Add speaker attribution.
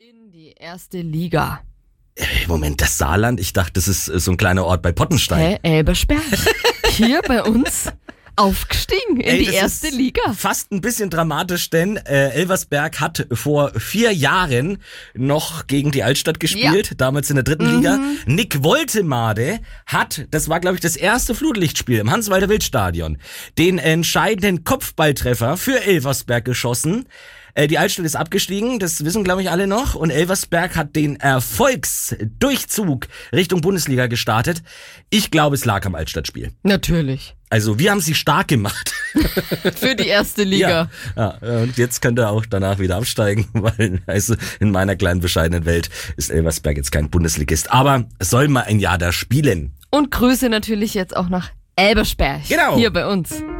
Speaker 1: In die erste Liga.
Speaker 2: Moment, das Saarland? Ich dachte, das ist so ein kleiner Ort bei Pottenstein.
Speaker 1: Elbersberg. Hier bei uns aufgestiegen in die erste Liga.
Speaker 2: Fast ein bisschen dramatisch, denn Elversberg hat vor 4 Jahren noch gegen die Altstadt gespielt, damals in der 3. Liga. Nick Woltemade hat, das war glaube ich das erste Flutlichtspiel im Hans-Walter-Wild-Stadion, den entscheidenden Kopfballtreffer für Elversberg geschossen. Die Altstadt ist abgestiegen, das wissen glaube ich alle noch, und Elversberg hat den Erfolgsdurchzug Richtung Bundesliga gestartet. Ich glaube, es lag am Altstadtspiel.
Speaker 1: Natürlich.
Speaker 2: Also wir haben sie stark gemacht.
Speaker 1: Für die erste Liga.
Speaker 2: Ja, und jetzt könnt ihr auch danach wieder absteigen, weil also in meiner kleinen bescheidenen Welt ist Elversberg jetzt kein Bundesligist. Aber es soll mal ein Jahr da spielen.
Speaker 1: Und Grüße natürlich jetzt auch nach Elbersberg.
Speaker 2: Genau.
Speaker 1: Hier bei uns.